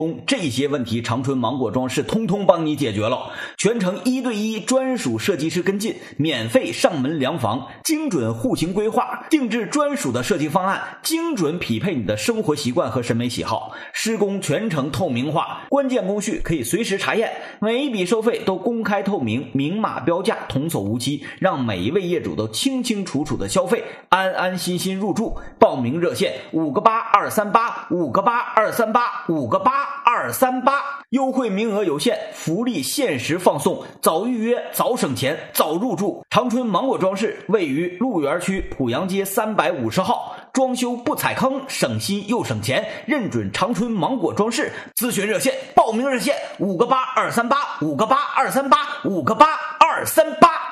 这些问题长春芒果装饰通通帮你解决了，全程1对1专属设计师跟进，免费上门量房，精准户型规划，定制专属的设计方案，精准匹配你的生活习惯和审美喜好，施工全程透明化，关键工序可以随时查验，每一笔收费都公开透明，明码标价，童叟无欺，让每一位业主都清清楚楚的消费，安安心心入住。报名热线5个82385个82385个8238238，优惠名额有限，福利限时放送，早预约早省钱早入住。长春芒果装饰位于鹿园区濮阳街350号，装修不踩坑，省心又省钱，认准长春芒果装饰。咨询热线报名热线5个82385个82385个82385个82338。